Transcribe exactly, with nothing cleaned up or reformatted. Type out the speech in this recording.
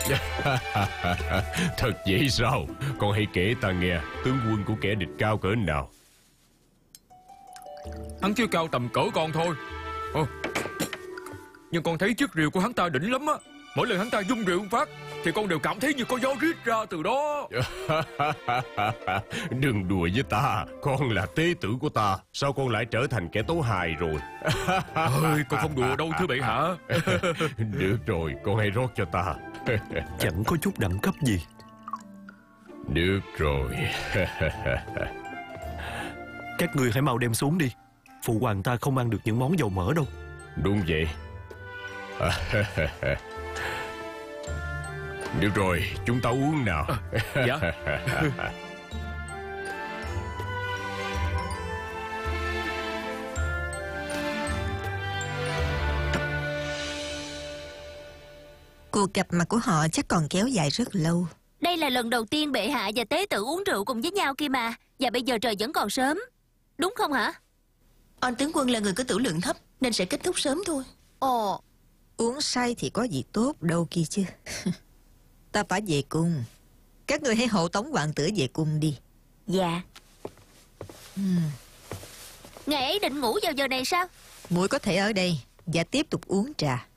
Thật vậy sao? Con hãy kể ta nghe, tướng quân của kẻ địch cao cỡ nào? Hắn chưa cao tầm cỡ con thôi. Ồ, nhưng con thấy chiếc rìu của hắn ta đỉnh lắm á. Mỗi lần hắn ta vung rìu phát thì con đều cảm thấy như có gió rít ra từ đó. Đừng đùa với ta, con là tế tử của ta, sao con lại trở thành kẻ tấu hài rồi? Ơi, con không đùa đâu thưa bệ hạ. Được rồi, con hãy rót cho ta. Chẳng có chút đẳng cấp gì. Được rồi. Các ngươi hãy mau đem xuống đi. Phụ hoàng ta không ăn được những món dầu mỡ đâu. Đúng vậy. Được rồi, chúng ta uống nào. À, dạ. Cuộc gặp mặt của họ chắc còn kéo dài rất lâu. Đây là lần đầu tiên bệ hạ và tế tử uống rượu cùng với nhau kia mà. Và bây giờ trời vẫn còn sớm, đúng không hả? Anh tướng quân là người có tử lượng thấp nên sẽ kết thúc sớm thôi. Ồ, Uống say thì có gì tốt đâu kia chứ. Ta phải về cung. Các người hãy hộ tống hoàng tử về cung đi. dạ. uhm. Ngày ấy định ngủ vào giờ này sao? Muội có thể ở đây và tiếp tục uống trà.